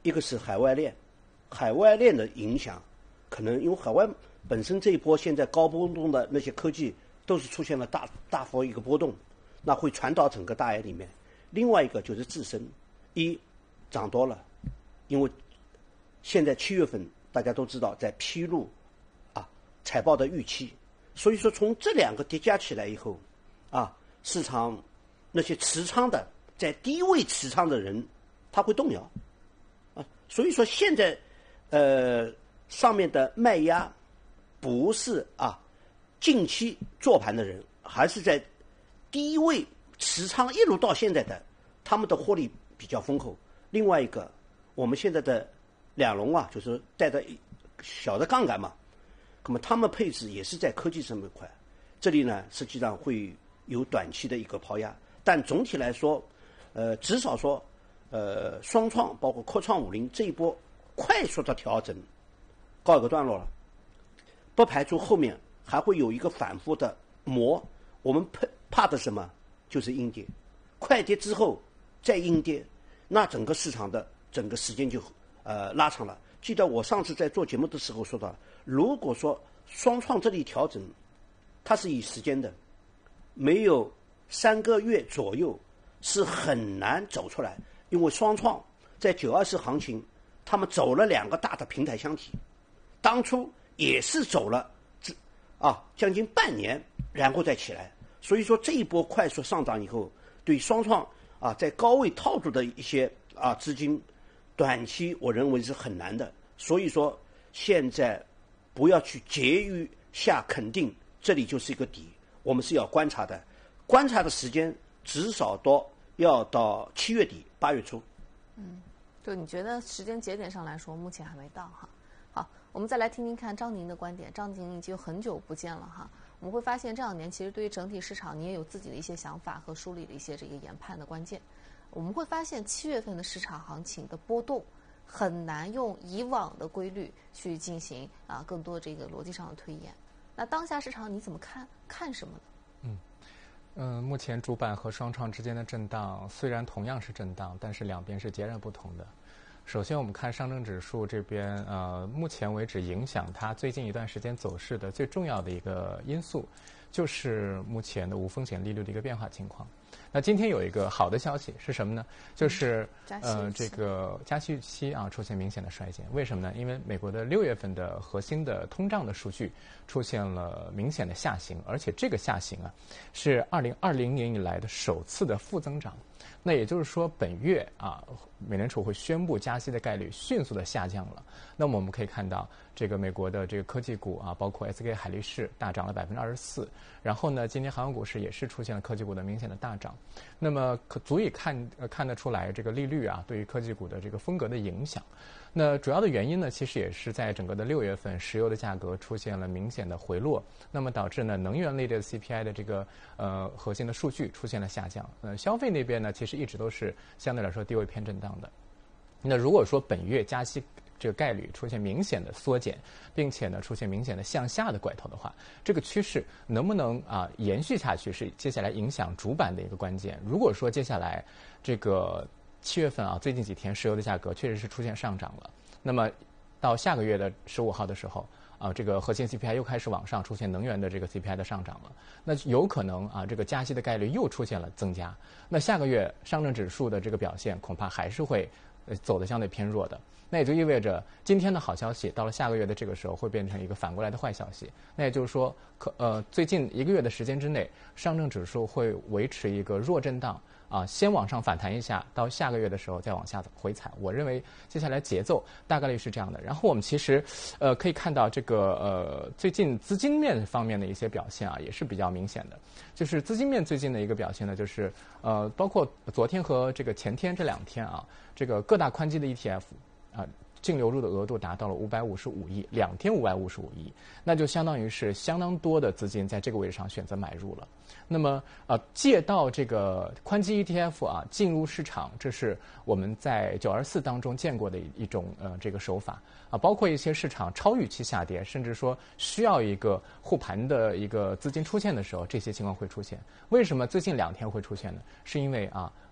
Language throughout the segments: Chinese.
一个是海外链，海外链的影响，可能因为海外本身这一波现在高波动的那些科技都是出现了大幅一个波动，那会传导整个大 A 里面。另外一个就是自身，涨多了，因为现在7月份大家都知道在披露财报的预期，所以说从这两个叠加起来以后，市场那些持仓的在低位持仓的人他会动摇，所以说现在上面的卖压不是近期做盘的人，还是在低位持仓一路到现在的，他们的获利比较丰厚。另外一个，我们现在的两龙就是带着小的杠杆嘛，那么他们配置也是在科技这么一块，这里呢实际上会有短期的一个抛压，但总体来说，至少说，双创包括科创50这一波快速的调整告一个段落了，不排除后面还会有一个反复的磨。我们怕的什么？就是阴跌，快跌之后再阴跌，那整个市场的整个时间就拉长了。记得我上次在做节目的时候说到，如果说双创这里调整，它是以时间的，没有3个月左右是很难走出来，因为双创在924行情，他们走了2个大的平台箱体，当初也是走了将近半年，然后再起来。所以说这一波快速上涨以后，对双创在高位套住的一些资金，短期我认为是很难的。所以说现在不要去急于下肯定这里就是一个底，我们是要观察的，观察的时间至少要到7月底8月初。 就你觉得时间节点上来说，目前还没到哈。好，我们再来听听看张宁的观点。张宁已经很久不见了哈。我们会发现这2年其实对于整体市场你也有自己的一些想法和梳理的一些这个研判的关键。我们会发现7月份的市场行情的波动很难用以往的规律去进行更多这个逻辑上的推演。那当下市场你怎么看什么呢？ 目前主板和双创之间的震荡虽然同样是震荡，但是两边是截然不同的。首先我们看上证指数这边，目前为止影响它最近一段时间走势的最重要的一个因素，就是目前的无风险利率的一个变化情况。那今天有一个好的消息是什么呢？就是这个加息预期出现明显的衰减。为什么呢？因为美国的6月份的核心的通胀的数据出现了明显的下行，而且这个下行是2020年以来的首次的负增长。那也就是说，本月美联储会宣布加息的概率迅速的下降了。那么我们可以看到，这个美国的这个科技股包括 SK 海力士大涨了24%，然后呢，今天航空股市也是出现了科技股的明显的大涨。那么足以看得出来，这个利率对于科技股的这个风格的影响。那主要的原因呢，其实也是在整个的6月份，石油的价格出现了明显的回落，那么导致呢能源类的 CPI 的这个核心的数据出现了下降。消费那边呢，其实一直都是相对来说低位偏震荡的。那如果说本月加息这个概率出现明显的缩减，并且呢出现明显的向下的拐头的话，这个趋势能不能延续下去，是接下来影响主板的一个关键。如果说接下来这个7月份最近几天石油的价格确实是出现上涨了，那么到下个月的15号的时候这个核心 CPI 又开始往上，出现能源的这个 CPI 的上涨了，那有可能这个加息的概率又出现了增加。那下个月上证指数的这个表现恐怕还是会走得相对偏弱的。那也就意味着今天的好消息到了下个月的这个时候会变成一个反过来的坏消息。那也就是说最近1个月的时间之内，上证指数会维持一个弱震荡先往上反弹一下，到下个月的时候再往下回踩。我认为接下来节奏大概率是这样的。然后我们其实可以看到这个最近资金面方面的一些表现也是比较明显的。就是资金面最近的一个表现呢，就是包括昨天和这个前天这2天这个各大宽基的 ETF净流入的额度达到了555亿，2天555亿，那就相当于是相当多的资金在这个位置上选择买入了。那么借到这个宽基 ETF 进入市场，这是我们在924当中见过的一种这个手法包括一些市场超预期下跌，甚至说需要一个护盘的一个资金出现的时候，这些情况会出现。为什么最近2天会出现呢？是因为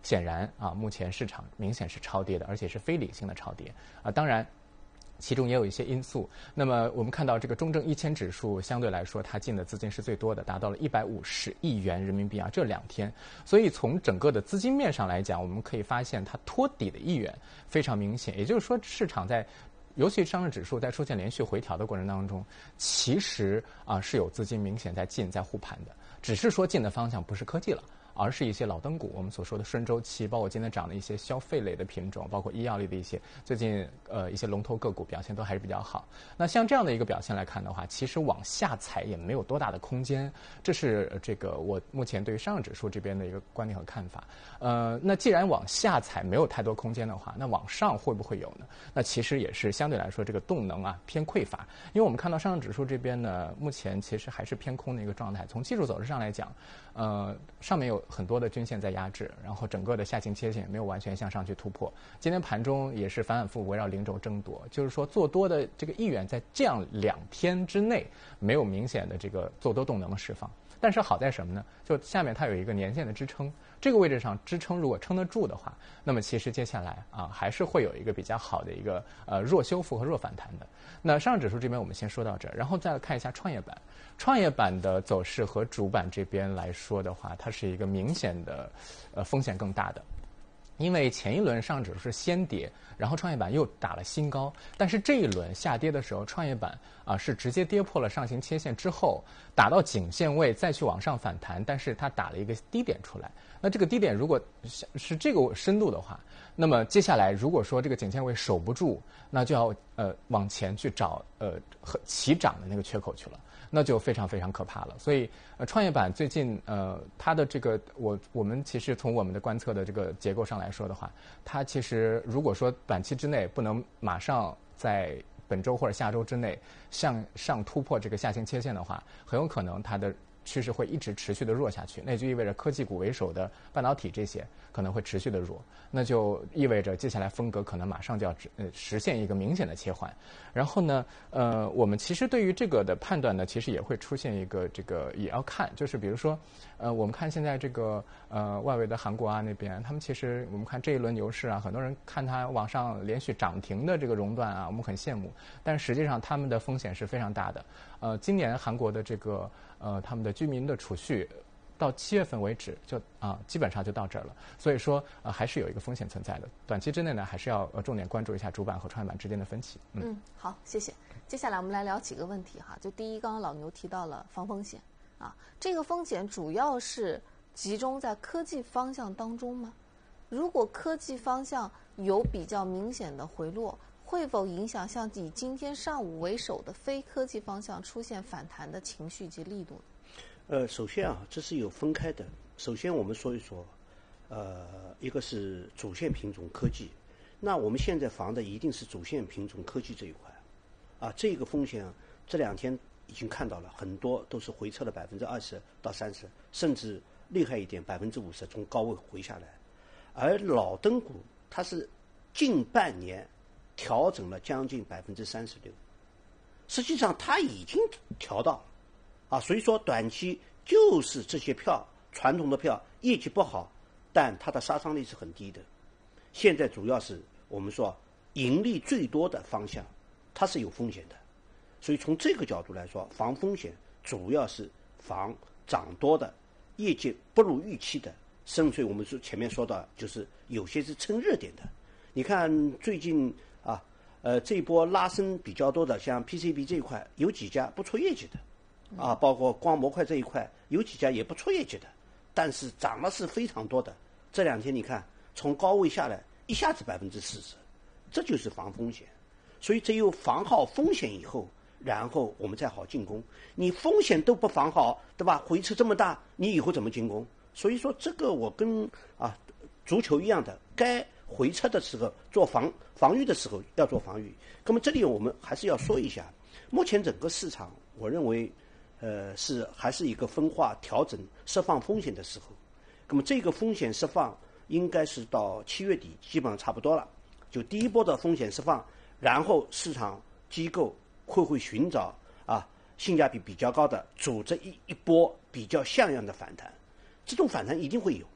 显然啊，目前市场明显是超跌的，而且是非理性的超跌啊。当然，其中也有一些因素。那么我们看到这个中证1000指数相对来说，它进的资金是最多的，达到了150亿元人民币啊，这2天。所以从整个的资金面上来讲，我们可以发现它托底的意愿非常明显。也就是说，市场在尤其上证指数在出现连续回调的过程当中，其实是有资金明显在进在护盘的，只是说进的方向不是科技了，而是一些老灯股，我们所说的顺周期，包括今天涨的一些消费类的品种，包括医药类的一些，最近一些龙头个股表现都还是比较好。那像这样的一个表现来看的话，其实往下踩也没有多大的空间，这是这个我目前对于上证指数这边的一个观点和看法。那既然往下踩没有太多空间的话，那往上会不会有呢？那其实也是相对来说这个动能偏匮乏，因为我们看到上证指数这边呢，目前其实还是偏空的一个状态。从技术走势上来讲，上面有很多的均线在压制，然后整个的下行切线没有完全向上去突破。今天盘中也是反反复复围绕0轴争夺，就是说做多的这个意愿在这样2天之内没有明显的这个做多动能的释放。但是好在什么呢？就下面它有一个年线的支撑，这个位置上支撑如果撑得住的话，那么其实接下来还是会有一个比较好的一个弱修复和弱反弹的。那上证指数这边我们先说到这儿，然后再看一下创业板。创业板的走势和主板这边来说的话，它是一个明显的风险更大的。因为前一轮上证指数是先跌，然后创业板又打了新高，但是这一轮下跌的时候，创业板是直接跌破了上行切线之后，打到颈线位再去往上反弹，但是它打了一个低点出来。那这个低点如果是这个深度的话，那么接下来如果说这个颈线位守不住，那就要往前去找起涨的那个缺口去了。那就非常非常可怕了。所以创业板最近它的这个我们其实从我们的观测的这个结构上来说的话，它其实如果说短期之内不能马上在本周或者下周之内向上突破这个下行切线的话，很有可能它的趋势会一直持续的弱下去，那就意味着科技股为首的半导体这些可能会持续的弱，那就意味着接下来风格可能马上就要实现一个明显的切换。然后呢，我们其实对于这个的判断呢，其实也会出现一个这个也要看，就是比如说我们看现在这个外围的韩国那边，他们其实我们看这一轮牛市很多人看它往上连续涨停的这个熔断我们很羡慕，但实际上他们的风险是非常大的。今年韩国的这个他们的居民的储蓄到7月份为止就基本上就到这儿了，所以说还是有一个风险存在的。短期之内呢，还是要重点关注一下主板和创业板之间的分歧。 好，谢谢。接下来我们来聊几个问题就第一，刚刚老牛提到了防风险这个风险主要是集中在科技方向当中吗？如果科技方向有比较明显的回落，会否影响像以今天上午为首的非科技方向出现反弹的情绪及力度呢？ 首先这是有分开的。首先我们说一说，一个是主线品种科技，那我们现在防的一定是主线品种科技这一块这个风险这2天已经看到了，很多都是回撤了20%到30%，甚至厉害一点50%从高位回下来。而老灯股它是近半年调整了将近36%，实际上它已经调到所以说短期就是这些票传统的票业绩不好，但它的杀伤力是很低的。现在主要是我们说盈利最多的方向它是有风险的，所以从这个角度来说，防风险主要是防涨多的业绩不如预期的，甚至我们前面说到就是有些是蹭热点的。你看最近这一波拉升比较多的，像 PCB 这一块有几家不出业绩的包括光模块这一块有几家也不出业绩的，但是涨了是非常多的。这2天你看从高位下来一下子40%，这就是防风险。所以只有防好风险以后，然后我们再好进攻。你风险都不防好，对吧？回撤这么大，你以后怎么进攻？所以说这个我跟足球一样的，该回撤的时候做防御的时候要做防御。那么这里我们还是要说一下，目前整个市场我认为还是一个分化调整释放风险的时候。那么这个风险释放应该是到7月底基本上差不多了，就第一波的风险释放，然后市场机构会寻找性价比比较高的组织一波比较像样的反弹。这种反弹一定会有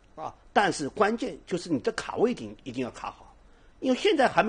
啊，但是关键就是你的卡位一定要卡好，因为现在还没